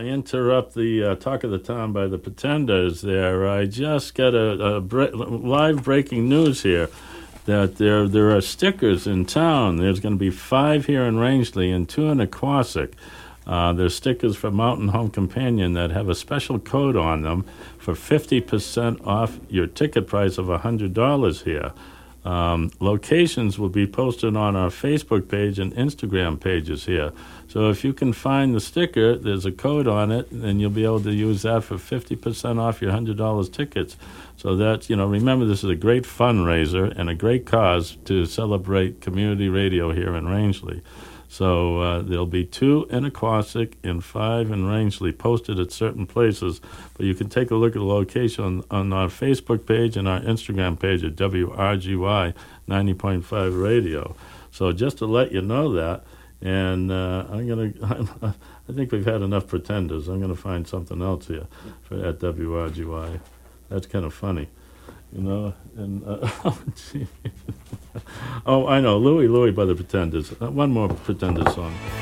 interrupt the talk of the town by the Pretenders there. I just got live breaking news here that there are stickers in town. There's going to be 5 here in Rangeley and 2 in Aquasic. There's stickers for Mountain Home Companion that have a special code on them for 50% off your ticket price of $100 here. Locations will be posted on our Facebook page and Instagram pages here. So if you can find the sticker, there's a code on it, and you'll be able to use that for 50% off your $100 tickets. So that's, remember, this is a great fundraiser and a great cause to celebrate community radio here in Rangeley. So there'll be 2 in Aquasic and 5 in Rangeley posted at certain places. But you can take a look at the location on our Facebook page and our Instagram page at WRGY 90.5 Radio. So just to let you know that, and I think we've had enough Pretenders. I'm going to find something else here at WRGY. That's kind of funny. And oh, I know, Louie by the Pretenders. One more Pretenders song.